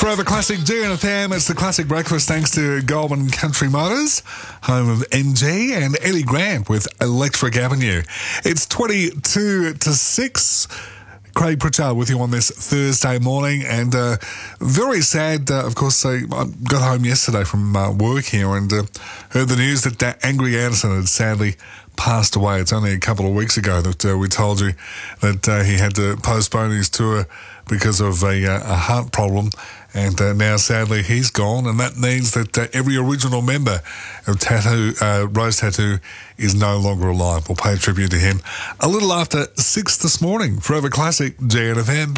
Forever Classic DNFM. It's the Classic Breakfast thanks to Goulburn Country Motors, home of NG, and Eddie Grant with Electric Avenue. It's 22 to 6. Craig Pritchard with you on this Thursday morning, and very sad, of course. I got home yesterday from work here and heard the news that Angry Anderson had sadly passed away. It's only a couple of weeks ago that we told you that he had to postpone his tour because of a heart problem, and now sadly he's gone, and that means that every original member of Rose Tattoo is no longer alive. We'll pay tribute to him a little after 6 this morning. Forever Classic, GNFM.